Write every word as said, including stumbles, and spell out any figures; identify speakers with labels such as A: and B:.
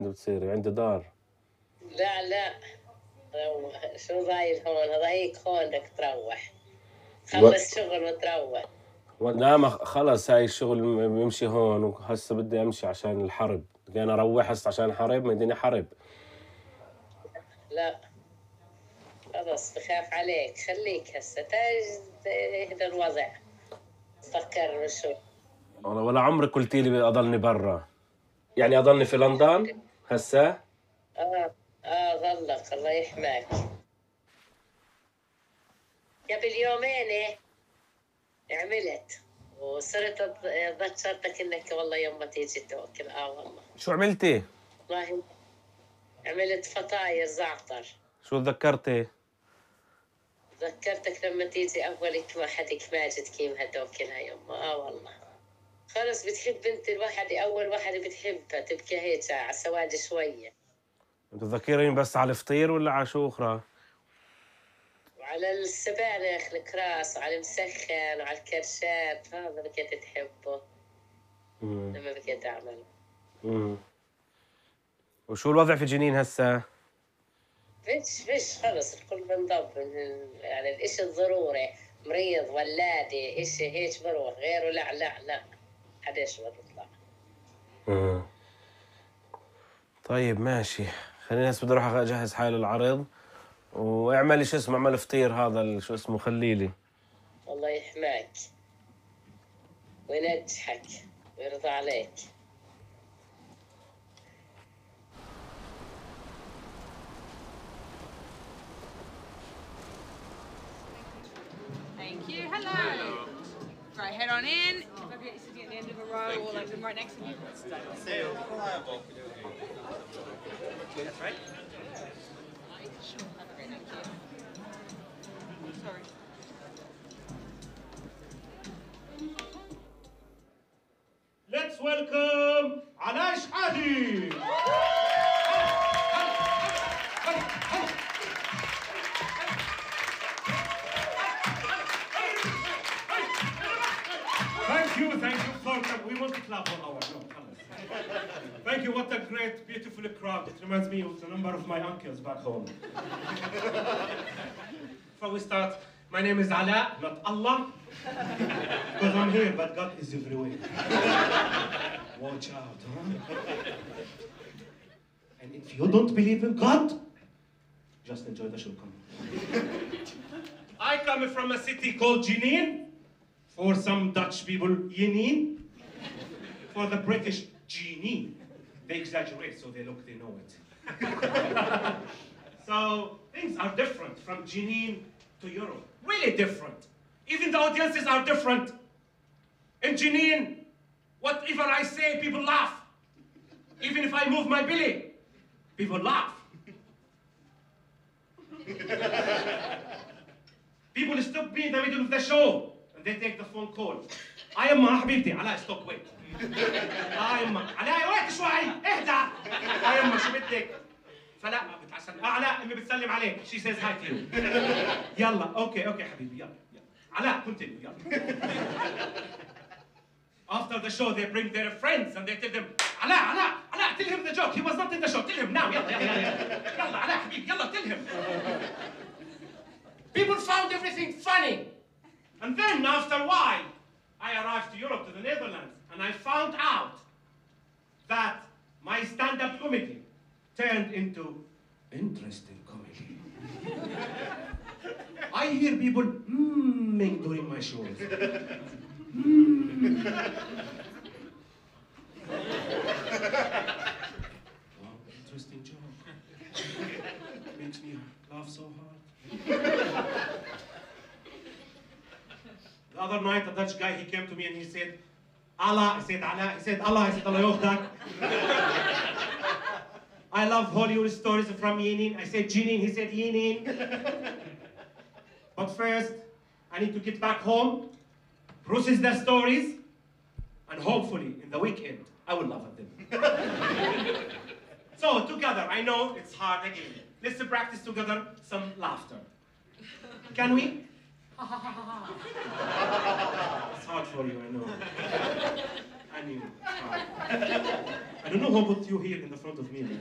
A: بتصيري عندي دار.
B: لا لا روح. شو ضايل هون؟ هذا هيك هون بدك تروح. خلص شغل وتروح.
A: لا ما خلص هاي الشغل بيمشي هون وهسه بدي امشي عشان الحرب، بدي انا اروح هسه عشان الحرب، ما يديني حرب.
B: لا خلص بخاف عليك، خليك هسه تاج يهدى الوضع. فكر شو.
A: والله ولا عمرك قلتي لي اضلني برا، يعني اضلني في لندن هسه؟
B: اه اه ظلك الله يحماك. قبل يومين عملت وصرت ذكرتك انك والله يوم ما تيجي توكل. اه والله.
A: شو عملتي؟
B: والله عملت فطاير زعتر.
A: شو تذكرتي؟
B: ذكرتك لما تيجي اولك ما حدك ماجد كيم هدوكلها يوم. اه والله خلص بتحب انت الواحد، اول واحد بتحبها تبكي هيك على سواد شويه.
A: تذكريني بس على الفطير ولا على شو اخرى؟
B: وعلى السبانخ الكراس وعلى المسخن وعلى الكرشات، هذا بكيت تحبه.
A: امم
B: لما بكيت اعمله.
A: امم وشو الوضع في جنين هسه؟
B: فيش فيش خلص الكل بنضب. يعني الاشي الضروري مريض ولادة اشي هيك بروح، غيره لا لا لا حداش بطلع.
A: امم طيب ماشي، خليني هسه بدي اروح اجهز حالي للعرض، واعملي شو اسمه، اعمل فطير هذا شو اسمه خليلي.
B: الله يحماك وينجحك ويرضى عليك.
C: Thank you. Hello. Right, head on in. If I get you sitting at the end of a row or like them right next to you. That's right. Sure. Have a great night. Thank you. Sorry.
D: Let's welcome Alaa Shehadi. Thank you, thank you. Folks, we want to clap one hour. No, come on. Thank you. What a great, beautiful crowd. It reminds me of the number of my uncles back home. Before we start, my name is Alaa, not Allah. Because I'm here, but God is everywhere. Watch out, huh? And if you don't believe in God, just enjoy the show. Come on. I come from a city called Jenin. For some Dutch people, Jenin. For the British, Jenin. They exaggerate, so they look, they know it. So things are different from Jenin to Europe. Really different. Even the audiences are different. In Jenin, whatever I say, people laugh. Even if I move my belly, people laugh. People stop me in the middle of the show and they take the phone call. I am حبيبتي علاء stop wait. I am علاء وقت شوي اهدى. I am شو بدك؟ فلا بتعسل. علاء امي بتسلم عليك. She says hi to you. يلا اوكي اوكي حبيبي يلا يلا. علاء continue يلا. After the show they bring their friends and they tell them علاء علاء علاء tell him the joke. He was not in the show. Tell him now يلا يلا يلا. يلا علاء حبيبي يلا tell him. People found everything funny. And then after a while I arrived to Europe, to the Netherlands, and I found out that my stand-up comedy turned into interesting comedy. I hear people mmming during my shows. Mm. Wow, interesting joke. Makes me laugh so hard. The other night, a Dutch guy, he came to me and he said, Allah, I said, Allah, he said, Allah, I said, Allah Yochdak. I love Hollywood stories from Jenin. I said, Jenin, he said, Jenin. But first, I need to get back home, process the stories, and hopefully, in the weekend, I will laugh at them. So, together, I know it's hard again. Let's practice together some laughter. Can we? It's hard for you, I know. I knew. I don't know who put you here in the front of me, man.